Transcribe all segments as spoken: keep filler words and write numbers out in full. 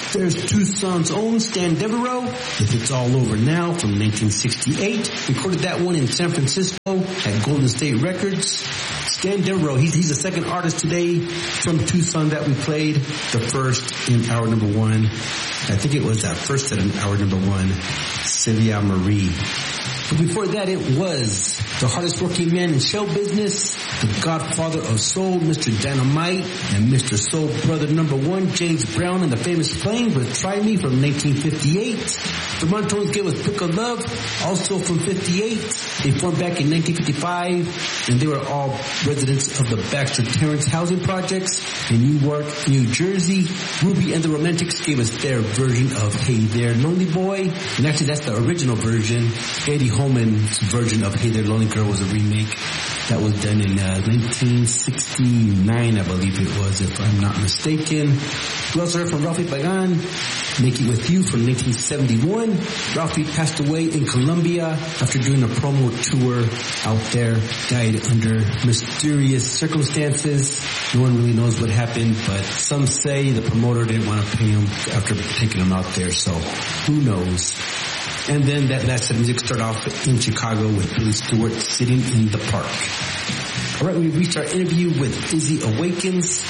There's Tucson's own Stan Devereaux with It's All Over Now from nineteen sixty-eight. Recorded that one in San Francisco at Golden State Records. Stan Devereaux, he's, he's the second artist today from Tucson that we played. The first in hour number one. I think it was that first in hour number one, Celia Marie. But before that, it was the hardest working man in show business, the godfather of soul, Mister Dynamite, and Mister Soul Brother number one, James Brown, and the famous Flames with Try Me from nineteen fifty-eight. The Montones gave us Book of Love, also from fifty-eight. They formed back in nineteen fifty-five, and they were all residents of the Baxter Terrace housing projects in Newark, New Jersey. Ruby and the Romantics gave us their version of Hey There, Lonely Boy. And actually, that's the original version. Eddie Holman's version of Hey There, Lonely Girl was a remake that was done in uh, nineteen sixty-nine, I believe it was, if I'm not mistaken. We also heard from Ralphie Pagan, Make It With You from nineteen seventy-one. Ralphie passed away in Colombia after doing a promo tour out there, died under mysterious circumstances. No one really knows what happened, but some say the promoter didn't want to pay him after taking him out there, so who knows. And then that last set of music started off in Chicago with Billy Stewart, Sitting in the Park. All right, we've reached our interview with Izzy Awakens.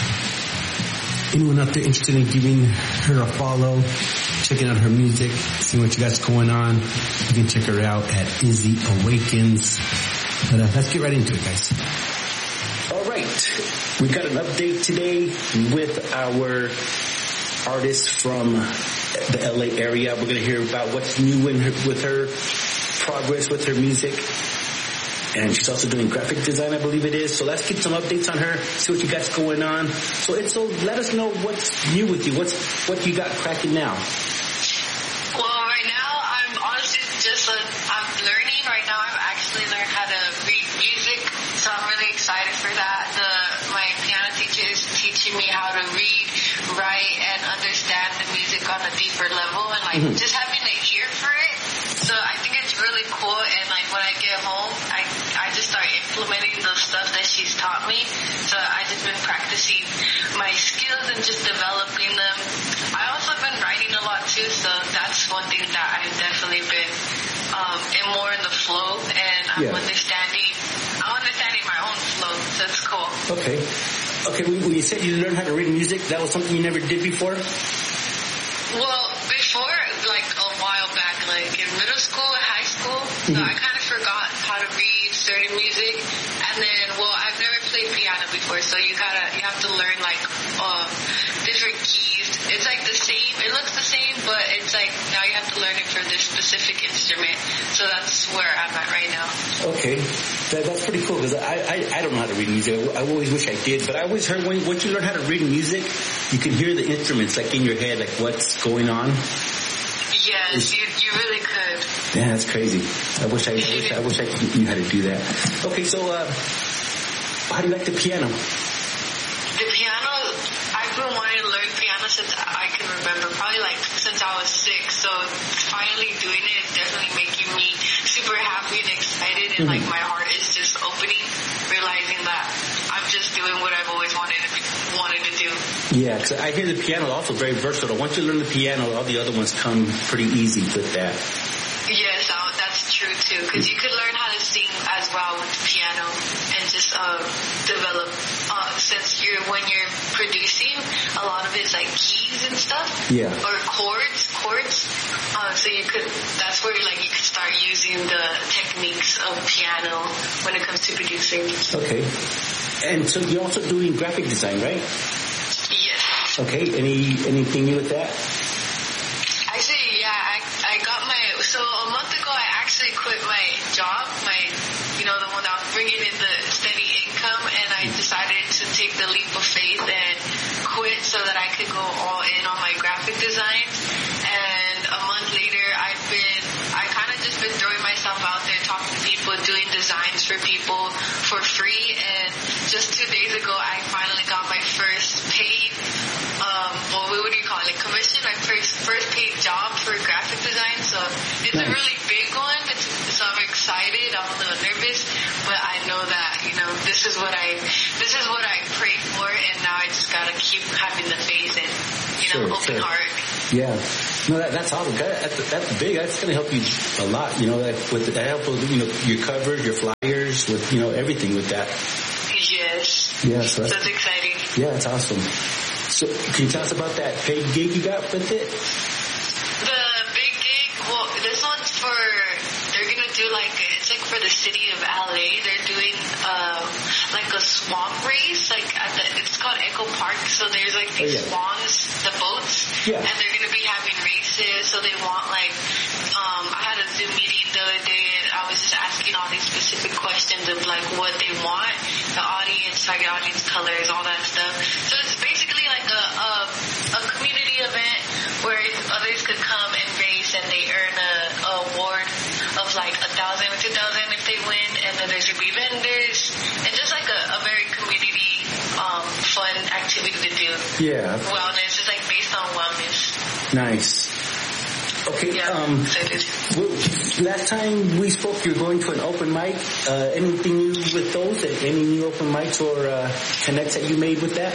Anyone out there interested in giving her a follow, checking out her music, seeing what you got going on, you can check her out at Izzy Awakens. But uh, let's get right into it, guys. All right, we got an update today with our artist from the L A area. We're going to hear about what's new in her, with her progress with her music. And she's also doing graphic design, I believe it is. So let's get some updates on her, see what you got going on. So it's so let us know what's new with you. What's what you got cracking now? Well, right now I'm honestly just a, I'm learning. Right now I've actually learned how to read music, so I'm really excited for that. The my piano teacher is teaching me how to read, write, and understand the music on a deeper level, and like mm-hmm. just having an ear for it. So I think it's really cool, and like when I get home, I I just start implementing the stuff that she's taught me. So I just been practicing my skills and just developing them. I also been writing a lot too, so that's one thing that I've definitely been um in more in the flow, and I'm yeah. understanding I'm understanding my own flow. So it's cool. Okay. Okay, when you said you learned how to read music, that was something you never did before? Well, before, like a while back, like in middle school and high school, mm-hmm. so I kind of forgot how to read certain music. And then, well, I've never played piano before, so you gotta, you have to learn like uh, different keys. It's like the same, it looks the same, but it's like now you have to learn it for this specific instrument. So that's where I'm at right now. Okay. That, that's pretty cool, because I, I I don't know how to read music. I, I always wish I did, but I always heard when once you learn how to read music, you can hear the instruments like in your head, like what's going on. Yes, you you really could. Yeah, that's crazy. I wish I, I wish I wish I knew how to do that. Okay, so uh, how do you like the piano? The piano, I've been wanting to learn piano since I can remember, probably like since I was six. So finally doing it is definitely making me super happy and excited, and mm-hmm. like my heart is just opening, realizing that I'm just doing what I've always wanted to wanted to do. Yeah, because I hear the piano also very versatile. Once you learn the piano, all the other ones come pretty easy with that. Yes, uh, that's true too, because you could learn how to sing as well with the piano and just uh, develop, uh, since you're, when you're producing, a lot of it's like keys and stuff. Yeah. Or chords, chords. Uh, so you could, that's where like you could start using the techniques of piano when it comes to producing. Okay. And so you're also doing graphic design, right? Yes. Okay, any anything new with that? Actually, yeah, I I got my, so a month ago I actually quit my job, my, you know, the one that was bringing in the steady income, and I decided to take the leap of faith and quit so that I could go all in on my graphic designs. And a month later, I've been, I kind of just been throwing myself out there, talking to people, doing designs for people for free, and just two days ago, I finally got my first paid, um, well, what do you call it, like commission, my first, first paid job for graphic design. So it's nice. A really big one. It's, so I'm excited. I'm a little nervous, but I know that, you know, this is what I, this is what I prayed for, and now I just gotta keep having the faith and, you know, sure, open sure. heart. Yeah. No, that, that's awesome. That, that's, that's big. That's going to help you a lot, you know, like with the help with, you know, your covers, your flyers, with, you know, everything with that. Yes. Yeah, so that's, that's exciting. Yeah, that's awesome. So, can you tell us about that paid gig you got with it? The big gig, well, this one's for, they're going to do like, it's like for the city of L A. They're doing, um, like a swamp race, like at the, it's called Echo Park. So there's like these oh, yeah. swans, the boats, yeah. and they're going to be having races. So they want like, um, I had a Zoom meeting the other day, and I was just asking all these specific questions of like what they want, the audience, target audience colors, all that stuff. So it's basically like a, a, a community event where others could come and race, and they earn a, a award of like a thousand or two thousand if they win, and then there's gonna be vendors, and just like a, a very community um, fun activity to do. Yeah. Wellness. It's like based on wellness. Nice. Okay. Yeah, um, well, last time we spoke, you're going to an open mic. Uh, anything new with those? Any new open mics or uh, connects that you made with that?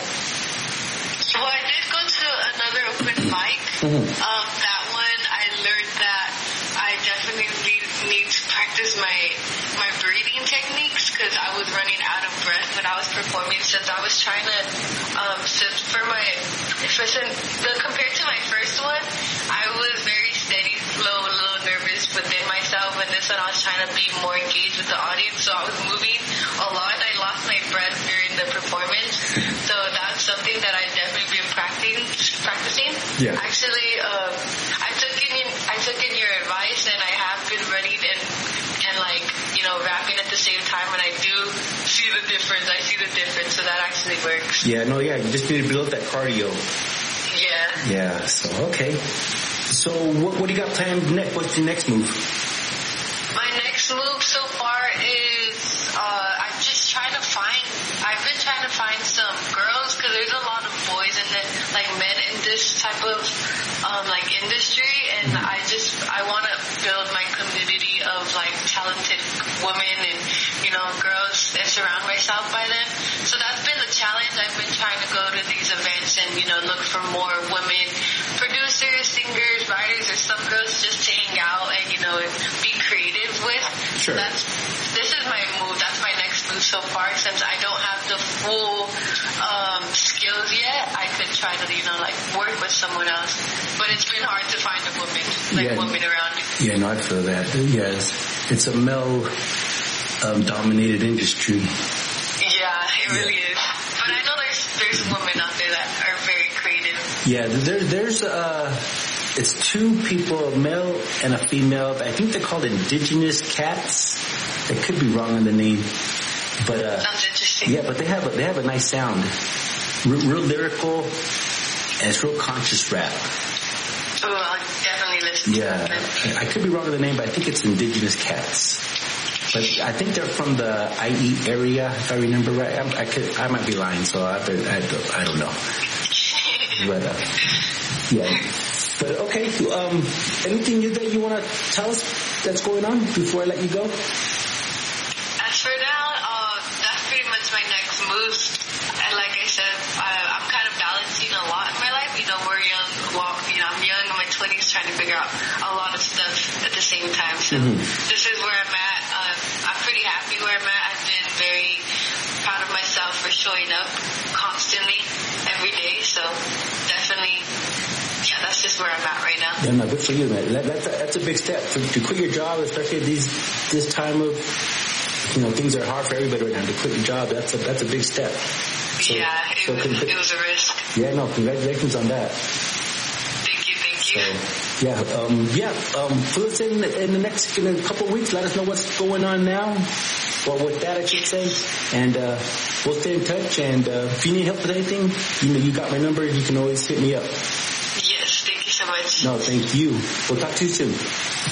Well, I did go to another open mic. Mm-hmm. Um, that one, I learned that I definitely need, need to practice my my breathing techniques because I was running out of breath when I was performing. Since I was trying to, um, since for my, for since the compared to my first one, I was very steady, slow, a little nervous within myself. And this one, I was trying to be more engaged with the audience, so I was moving a lot. I lost my breath during the performance, so that's something that I definitely been practicing. Practicing. Yeah. Actually, um, I took in I took in your advice, and I have been running and and like you know rapping at the same time, and I do see the difference. I see the difference, so that actually works. Yeah. No. Yeah. You just need to build up that cardio. Yeah. Yeah. So okay. So what what do you got planned next? What's your next move? My next move so far is uh, I'm just trying to find. I've been trying to find some girls because there's a lot of boys and then like men in this type of um, like industry, and I just I want to build my community of like talented women and you know girls and surround myself by them. So that's been the challenge. I've been trying to go to these events and you know look for more women producers, singers, writers, or some girls just to hang out and you know be creative with. Sure. That's this is my move. That's my next move so far. Since I don't have the full um, skills yet, I could try to you know like work with someone else. But it's been hard to find a woman, like yeah. women around. Yeah, no, I feel that. Yes, it's a male um, dominated industry. Yeah, it yeah. really is. But I know there's there's women out there that are very creative. Yeah, there, there's uh, it's two people, a male and a female. I think they're called indigenous cats. I could be wrong on the name, but uh, sounds interesting. Yeah, but they have a, they have a nice sound, real, real lyrical, and it's real conscious rap. Oh, I'll definitely listen. Yeah, to them. I could be wrong on the name, but I think it's indigenous cats. But I think they're from the I E area, if I remember right. I, I could, I might be lying, so I, I, don't, I don't know. But uh, yeah. But okay, um, anything that you want to tell us that's going on before I let you go? As for now, uh, that's pretty much my next move. And like I said, I, I'm kind of balancing a lot in my life. You know, we're young. Well, you know, I'm young in my twenties, trying to figure out a lot of stuff at the same time. So mm-hmm. this is where I'm at. Uh, I'm pretty happy where I'm at. I've been very proud of myself for showing up constantly every day. So definitely. Yeah, that's just where I'm at right now. Yeah, no, good for you, man. That, that's, a, that's a big step. To, to quit your job, especially at these, this time of, you know, things are hard for everybody right now. To quit your job, that's a, that's a big step. So, yeah, it, so was, con- it was a risk. Yeah, no, congratulations on that. Thank you, thank you. So, yeah, um, yeah, um, fill us in in the next, in a couple of weeks. Let us know what's going on now. Well, with that, I should say. And, uh, we'll stay in touch. And, uh, if you need help with anything, you know, you got my number. You can always hit me up. Yes, thank you so much. No, thank you. We'll talk to you soon.